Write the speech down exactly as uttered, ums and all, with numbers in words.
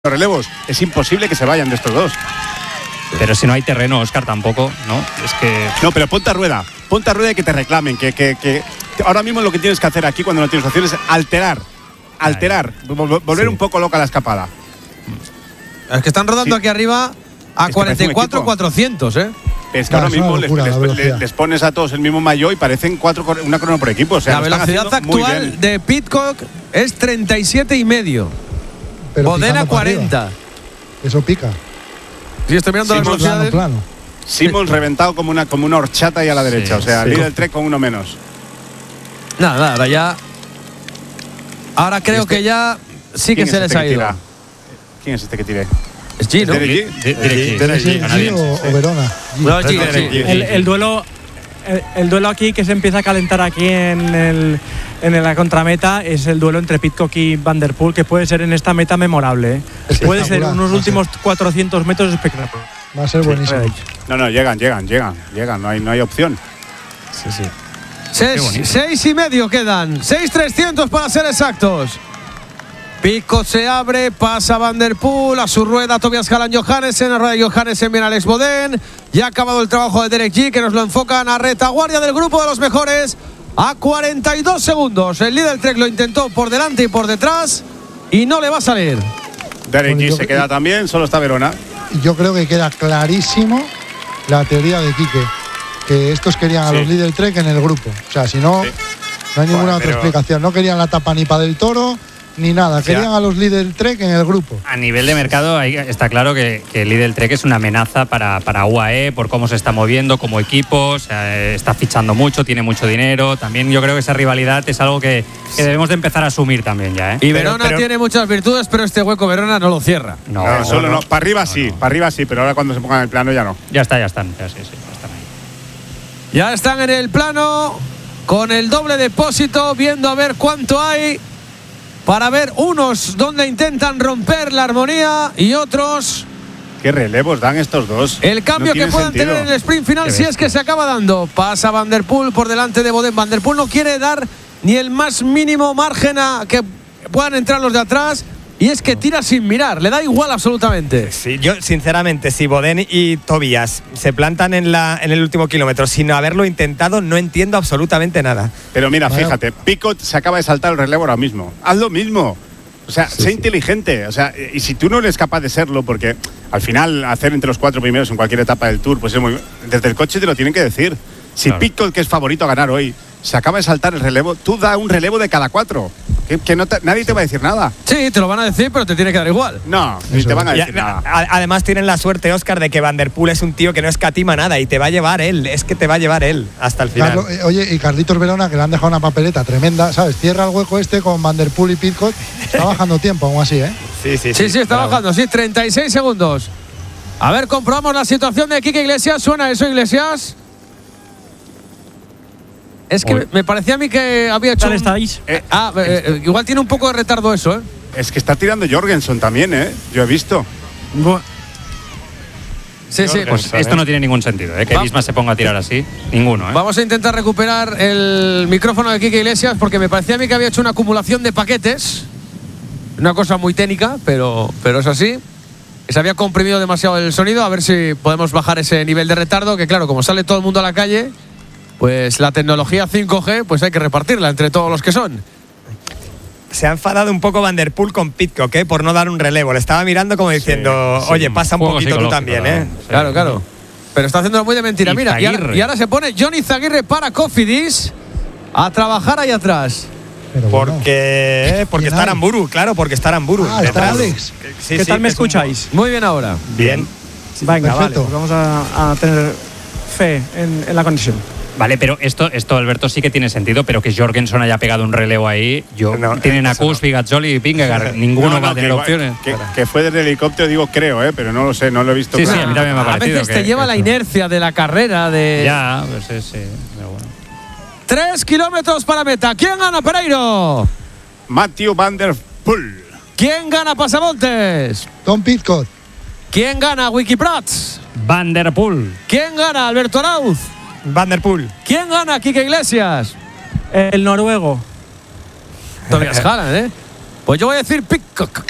los relevos. Es imposible que se vayan de estos dos. Pero si no hay terreno, Óscar, tampoco, ¿no? Es que... No, pero ponte a rueda. Ponte a rueda y que te reclamen. Que, que, que... Ahora mismo lo que tienes que hacer aquí cuando no tienes opción es alterar. Alterar. Volver sí. un poco loca la escapada. Es que están rodando sí. aquí arriba a es cuarenta y cuatro cuatrocientos, ¿eh? Es que no, ahora es mismo locura, les, les, les pones a todos el mismo maillot y parecen cuatro, una crono por equipo. O sea, la velocidad actual de Pidcock es treinta y siete y medio. Bodena cuarenta. Eso pica. Sí, estoy mirando las velocidades. Plano, plano. Simons sí. reventado como una, como una horchata ahí a la derecha. Sí, o sea, sí. líder Trek con uno menos. Nada, nada, ahora ya. Ahora creo este, que ya sí que se les este ha ido. Tira? ¿Quién es este que tire? Es G, ¿no? ¿Es G o Verona? No, G. El, el duelo. El, el duelo aquí que se empieza a calentar aquí en, el, en la contrameta es el duelo entre Pidcock y Van der Poel, que puede ser en esta meta memorable, ¿eh? Puede ser unos últimos cuatrocientos metros espectaculares. Va a ser buenísimo. Sí, no, no, llegan, llegan, llegan, llegan, no hay, no hay opción. Sí, sí. Seis, seis y medio quedan, seis trescientos para ser exactos. Pidcock se abre, pasa Van der Poel, a su rueda Tobias Hallan Johannesen, a rueda de Johannesen viene Alex Bodén. Ya ha acabado el trabajo de Derek G, que nos lo enfocan a retaguardia del grupo de los mejores. A cuarenta y dos segundos, el líder Trek lo intentó por delante y por detrás y no le va a salir. Derek G se queda también, solo está Verona. Yo creo que queda clarísimo la teoría de Quique, que estos querían sí. a los líder Trek en el grupo. O sea, si no, sí. no hay ninguna bueno, otra explicación. No querían la tapa ni para del Toro ni nada, querían o sea, a los líder Trek en el grupo. A nivel de mercado ahí está claro que, que el líder Trek es una amenaza para, para U A E por cómo se está moviendo como equipo, o sea, está fichando mucho, tiene mucho dinero. También yo creo que esa rivalidad es algo que, que debemos de empezar a asumir también ya, ¿eh? Y Verona pero, pero, tiene muchas virtudes, pero este hueco Verona no lo cierra. No, no, no solo no. no. Para arriba sí, no, no. para arriba sí, pero ahora cuando se pongan en el plano ya no. Ya está, ya están, ya sí, sí, ya están ahí. Ya están en el plano con el doble depósito, viendo a ver cuánto hay. Para ver unos donde intentan romper la armonía y otros. ¿Qué relevos dan estos dos? El cambio no que puedan sentido. tener en el sprint final si es que se acaba dando. Pasa Van der Poel por delante de Bodén. Van der Poel no quiere dar ni el más mínimo margen a que puedan entrar los de atrás. Y es que tira sin mirar, le da igual absolutamente. Sí, yo sinceramente, si Bodén y Tobias se plantan en, la, en el último kilómetro sin haberlo intentado, no entiendo absolutamente nada. Pero mira, bueno. fíjate, Pidcock se acaba de saltar el relevo ahora mismo. Haz lo mismo. O sea, sí, sé sí. inteligente. O sea, y si tú no eres capaz de serlo, porque al final hacer entre los cuatro primeros en cualquier etapa del Tour, pues es muy. Desde el coche te lo tienen que decir. Si claro. Pidcock, que es favorito a ganar hoy, se acaba de saltar el relevo, tú da un relevo de cada cuatro. Que, que no te, nadie te va a decir nada. Sí, te lo van a decir, pero te tiene que dar igual. No, ni te van a decir y, nada. Además tienen la suerte, Óscar, de que Van der Poel es un tío que no escatima nada y te va a llevar él. Es que te va a llevar él hasta el final. Carlos, eh, oye, y Carlitos Verona, que le han dejado una papeleta tremenda, ¿sabes? Cierra el hueco este con Van der Poel y Pidcock. Está bajando tiempo aún así, ¿eh? Sí, sí, sí. Sí, sí, está bravo. bajando, sí, treinta y seis segundos. A ver, comprobamos la situación de Quique Iglesias. ¿Suena eso, Iglesias? Es que Uy. me parecía a mí que había hecho. ¿Qué tal estáis? Eh, ah, eh, igual tiene un poco de retardo eso, ¿eh? Es que está tirando Jorgensen también, ¿eh? Yo he visto. Bu sí, sí. Pues esto no tiene ningún sentido, ¿eh? Que Visma se ponga a tirar así. Ninguno, ¿eh? Vamos a intentar recuperar el micrófono de Quique Iglesias porque me parecía a mí que había hecho una acumulación de paquetes. Una cosa muy técnica, pero, pero es así. Se había comprimido demasiado el sonido. A ver si podemos bajar ese nivel de retardo. Que claro, como sale todo el mundo a la calle, pues la tecnología cinco G pues hay que repartirla entre todos los que son. Se ha enfadado un poco Van der Poel con Pidcock, ¿eh? Por no dar un relevo. Le estaba mirando como diciendo, sí, sí, oye, pasa un poquito tú también, ¿eh? Sí. Claro, claro. Pero está haciéndolo muy de mentira. Mira, y ahora, y ahora se pone Johnny Zaguirre para Cofidis a trabajar ahí atrás. Pero porque bueno. eh, porque está Aramburu, claro, porque está Aramburu. Ah, está Alex. Sí, ¿Qué sí, tal me escucháis? Muy bien ahora. Bien. Sí, Venga, vale, pues vamos a, a tener fe en, en la conexión. Vale, pero esto, esto, Alberto, sí que tiene sentido, pero que Jorgensen haya pegado un relevo ahí. Yo, no, tienen a Kuss, Bigazzoli y Vingegaard. Ninguno no, no, va a tener que, opciones. Que, que fue desde el helicóptero, digo, creo, ¿eh? Pero no lo sé, no lo he visto. Sí, claro. sí, a mí también me ha parecido. A veces que, te lleva que la eso. inercia de la carrera de. Ya, pues sí, sí. Pero bueno. Tres kilómetros para meta. ¿Quién gana, Pereiro? Matthew Van der Poel. ¿Quién gana, Pasamontes? Tom Pidcock. ¿Quién gana, Wikiprats? Van der Poel. ¿Quién gana, Alberto Arauz? Van der Poel. ¿Quién gana, Quique Iglesias? El noruego. Tobias Hallan, ¿eh? Pues yo voy a decir Pidcock.